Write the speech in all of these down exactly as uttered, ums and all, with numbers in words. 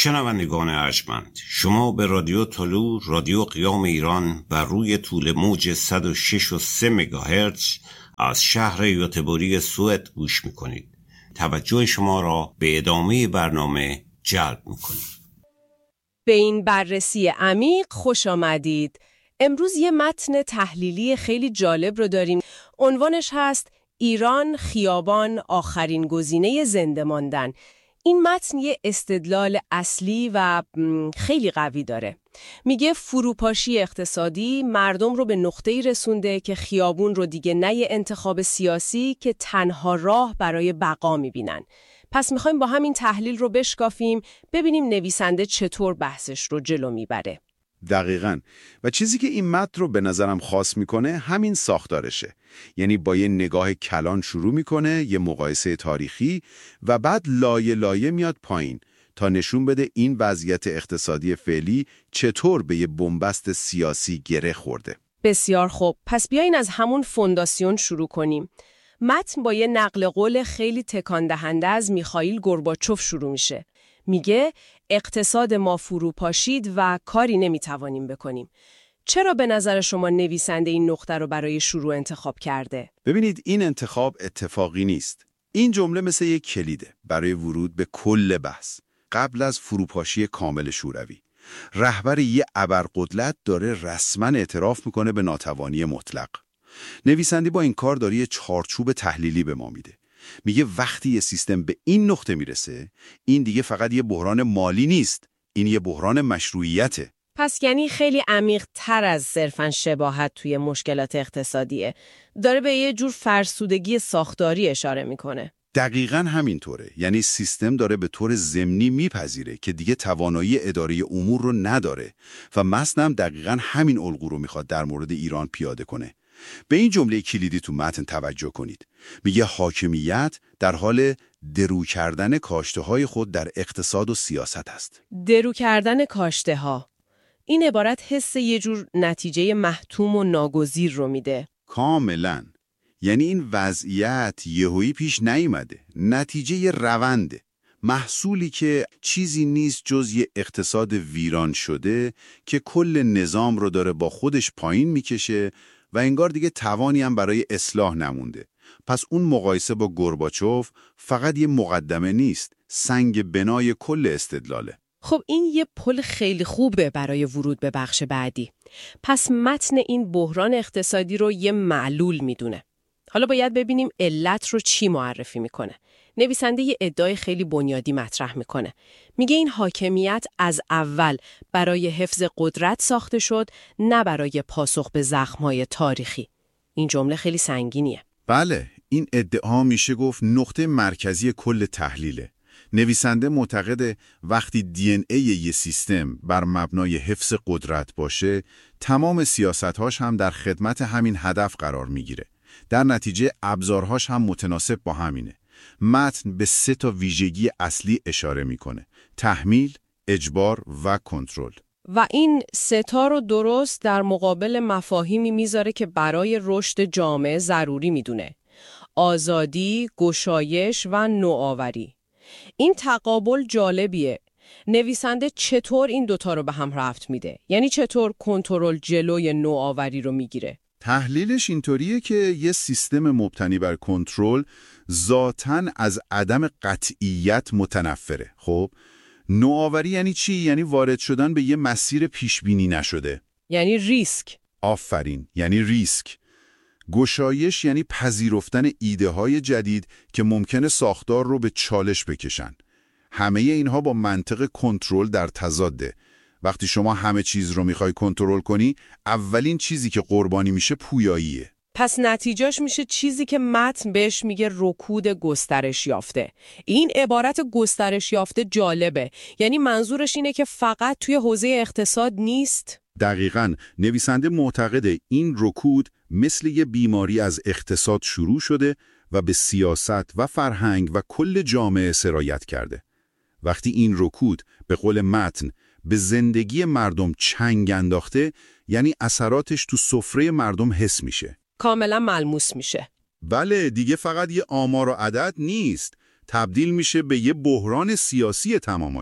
شنوندگان ارجمند، شما به رادیو طلوع، رادیو قیام ایران بر روی طول موج صد و شش و سه مگاهرتز از شهر یوتبوری سوئد گوش میکنید. توجه شما را به ادامه برنامه جلب میکنید. به این بررسی عمیق خوش آمدید. امروز یه متن تحلیلی خیلی جالب رو داریم. عنوانش هست ایران خیابان آخرین گزینه زنده ماندن. این متن یه استدلال اصلی و خیلی قوی داره. میگه فروپاشی اقتصادی مردم رو به نقطه‌ای رسونده که خیابون رو دیگه نه یه انتخاب سیاسی که تنها راه برای بقا میبینن. پس میخوایم با همین تحلیل رو بشکافیم، ببینیم نویسنده چطور بحثش رو جلو میبره. دقیقاً. و چیزی که این متن رو به نظرم خاص میکنه همین ساختارشه. یعنی با یه نگاه کلان شروع میکنه، یه مقایسه تاریخی و بعد لایه لایه میاد پایین تا نشون بده این وضعیت اقتصادی فعلی چطور به یه بنبست سیاسی گره خورده. بسیار خوب. پس بیاین از همون فونداسیون شروع کنیم. متن با یه نقل قول خیلی تکان دهنده از میخائیل گورباچوف شروع میشه. میگه اقتصاد ما فرو پاشید و کاری نمیتوانیم بکنیم. چرا به نظر شما نویسنده این نقطه رو برای شروع انتخاب کرده؟ ببینید، این انتخاب اتفاقی نیست. این جمله مثل یک کلیده برای ورود به کل بحث. قبل از فروپاشی کامل شوروی، رهبر یه ابرقدرت داره رسما اعتراف میکنه به ناتوانی مطلق. نویسنده با این کار داره یه چارچوب تحلیلی به ما میده. میگه وقتی یه سیستم به این نقطه میرسه، این دیگه فقط یه بحران مالی نیست، این یه بحران مشروعیته. پس یعنی خیلی عمیق تر از صرفاً شباهت توی مشکلات اقتصادیه. داره به یه جور فرسودگی ساختاری اشاره میکنه. دقیقاً همینطوره. یعنی سیستم داره به طور ضمنی میپذیره که دیگه توانایی اداره امور رو نداره و متن هم دقیقاً همین الگو رو میخواد در مورد ایران پیاده کنه. به این جمله کلیدی تو متن توجه کنید. میگه حاکمیت در حال درو کردن کاشته‌های خود در اقتصاد و سیاست است. درو کردن کاشته‌ها. این عبارت حس یه جور نتیجه محتوم و ناگزیر رو میده. کاملاً. یعنی این وضعیت یهویی پیش نیامده. نتیجه یه رونده. محصولی که چیزی نیست جز یه اقتصاد ویران شده که کل نظام رو داره با خودش پایین میکشه و انگار دیگه توانی هم برای اصلاح نمونده. پس اون مقایسه با گورباچوف فقط یه مقدمه نیست، سنگ بنای کل استدلاله. خب این یه پل خیلی خوبه برای ورود به بخش بعدی. پس متن این بحران اقتصادی رو یه معلول میدونه. حالا باید ببینیم علت رو چی معرفی میکنه. نویسنده یه ادعای خیلی بنیادی مطرح میکنه. میگه این حاکمیت از اول برای حفظ قدرت ساخته شد، نه برای پاسخ به زخم‌های تاریخی. این جمله خیلی سنگینیه. بله، این ادعا میشه گفت نقطه مرکزی کل تحلیله. نویسنده معتقده وقتی دی ان ای یه سیستم بر مبنای حفظ قدرت باشه، تمام سیاست‌هاش هم در خدمت همین هدف قرار میگیره. در نتیجه ابزارهاش هم متناسب با همینه. متن به سه تا ویژگی اصلی اشاره میکنه: تحمیل، اجبار و کنترل. و این سه تا رو درست در مقابل مفاهیمی میذاره که برای رشد جامعه ضروری میدونه: آزادی، گشایش و نوآوری. این تقابل جالبیه. نویسنده چطور این دوتا رو به هم ربط میده؟ یعنی چطور کنترل جلوی نوآوری رو میگیره؟ تحلیلش اینطوریه که یه سیستم مبتنی بر کنترل ذاتاً از عدم قطعیت متنفره. خب نوآوری یعنی چی؟ یعنی وارد شدن به یه مسیر پیشبینی نشده. یعنی ریسک. آفرین، یعنی ریسک. گشایش یعنی پذیرفتن ایده های جدید که ممکنه ساختار رو به چالش بکشن. همه اینها با منطق کنترل در تضاده. وقتی شما همه چیز رو میخوای کنترل کنی، اولین چیزی که قربانی میشه پویاییه. پس نتیجهش میشه چیزی که متن بهش میگه رکود گسترش یافته. این عبارت گسترش یافته جالبه. یعنی منظورش اینه که فقط توی حوزه اقتصاد نیست؟ دقیقاً. نویسنده معتقده این رکود مثل یه بیماری از اقتصاد شروع شده و به سیاست و فرهنگ و کل جامعه سرایت کرده. وقتی این رکود به قول متن به زندگی مردم چنگ انداخته، یعنی اثراتش تو سفره مردم حس میشه. کاملا ملموس میشه. بله، دیگه فقط یه آمار و عدد نیست. تبدیل میشه به یه بحران سیاسی تمام عیار.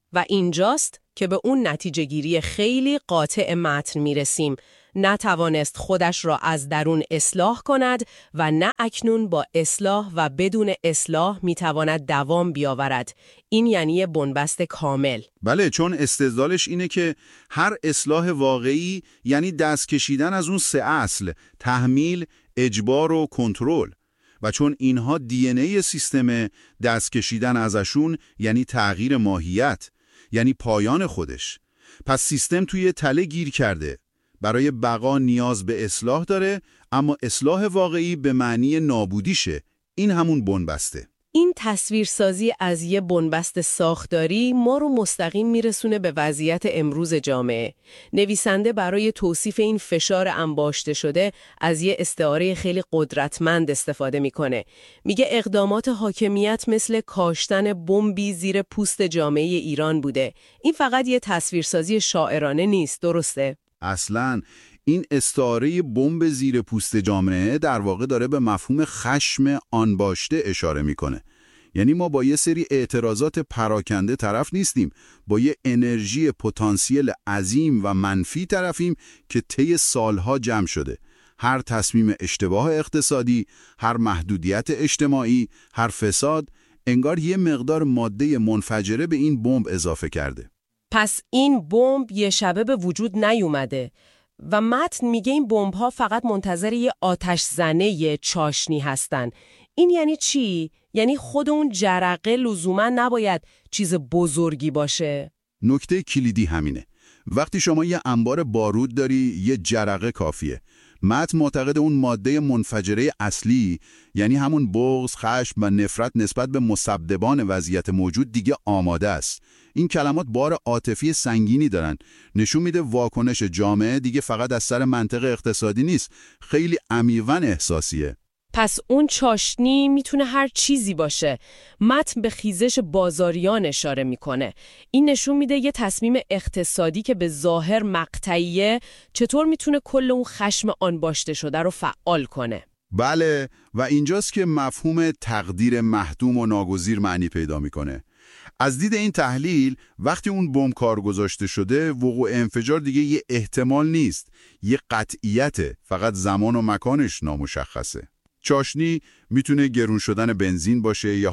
و اینجاست که به اون نتیجه گیری خیلی قاطع متن میرسیم. نتوانست خودش را از درون اصلاح کند و نه اکنون با اصلاح و بدون اصلاح میتواند دوام بیاورد. این یعنی بنبست کامل. بله، چون استدلالش اینه که هر اصلاح واقعی یعنی دست کشیدن از اون سه اصل: تحمیل، اجبار و کنترل. و چون اینها دی ان ای سیستم، دست کشیدن ازشون یعنی تغییر ماهیت، یعنی پایان خودش. پس سیستم توی تله گیر کرده. برای بقا نیاز به اصلاح داره، اما اصلاح واقعی به معنی نابودیشه. این همون بنبسته. این تصویرسازی از یه بنبست ساختاری ما رو مستقیم میرسونه به وضعیت امروز جامعه. نویسنده برای توصیف این فشار انباشته شده از یه استعاره خیلی قدرتمند استفاده میکنه. میگه اقدامات حاکمیت مثل کاشتن بمبی زیر پوست جامعه ایران بوده. این فقط یه تصویرسازی شاعرانه نیست، درسته؟ اصلاً این استعاره بمب زیر پوست جامعه در واقع داره به مفهوم خشم آنباشته اشاره میکنه. یعنی ما با یه سری اعتراضات پراکنده طرف نیستیم، با یه انرژی پتانسیل عظیم و منفی طرفیم که طی سالها جمع شده. هر تصمیم اشتباه اقتصادی، هر محدودیت اجتماعی، هر فساد، انگار یه مقدار ماده منفجره به این بمب اضافه کرده. پس این بمب یه شبه به وجود نیومده و متن میگه این بمب‌ها فقط منتظر یه آتش زنه یه چاشنی هستن. این یعنی چی؟ یعنی خود اون جرقه لزوما نباید چیز بزرگی باشه. نکته کلیدی همینه. وقتی شما یه انبار بارود داری، یه جرقه کافیه. متن معتقد اون ماده منفجره اصلی، یعنی همون بغض، خشم و نفرت نسبت به مسببان وضعیت موجود دیگه آماده است. این کلمات بار عاطفی سنگینی دارن. نشون میده واکنش جامعه دیگه فقط از سر منطق اقتصادی نیست، خیلی عمیقاً احساسیه. پس اون چاشنی میتونه هر چیزی باشه. متن به خیزش بازاریان اشاره میکنه. این نشون میده یه تصمیم اقتصادی که به ظاهر مقطعیه چطور میتونه کل اون خشم آنباشته شده رو فعال کنه. بله، و اینجاست که مفهوم تقدیر محتوم و ناگزیر معنی پیدا میکنه. از دید این تحلیل، وقتی اون بمب کار گذاشته شده، وقوع انفجار دیگه یه احتمال نیست، یه قطعیته، فقط زمان و مکانش نامشخصه. چاشنی میتونه گرون شدن بنزین باشه یا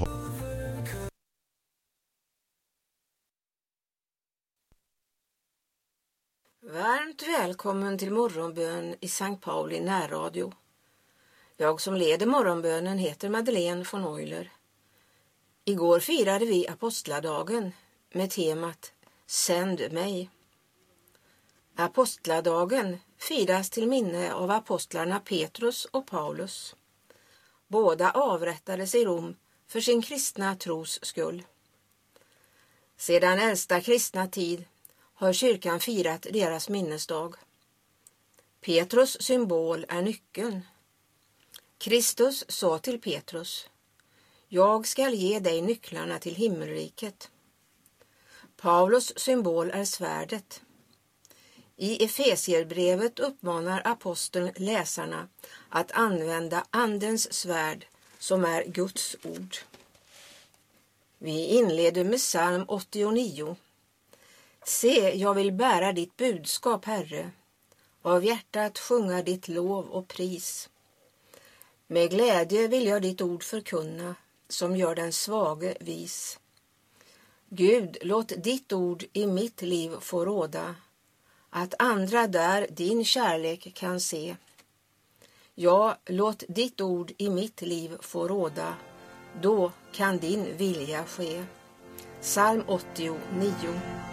Varmt välkommen till morgonbön i Sankt Pauli närradio. Jag som leder morgonbönen heter Madeleine von Euler. Igår firade vi apostladagen med temat Sänd mig. Apostladagen firas till minne av apostlarna Petrus och Paulus. Båda avrättades i Rom för sin kristna tros skull. Sedan äldsta kristna tid har kyrkan firat deras minnesdag. Petrus symbol är nyckeln. Kristus sa till Petrus: Jag skall ge dig nycklarna till himmelriket. Paulus symbol är svärdet. I Efesierbrevet uppmanar aposteln läsarna att använda andens svärd som är Guds ord. Vi inleder med psalm åttionio. Se, jag vill bära ditt budskap, Herre, av hjärtat sjunga ditt lov och pris. Med glädje vill jag ditt ord förkunna, som gör den svage vis. Gud, låt ditt ord i mitt liv få råda, att andra där din kärlek kan se. Ja, låt ditt ord i mitt liv få råda, då kan din vilja ske. Psalm åttionio.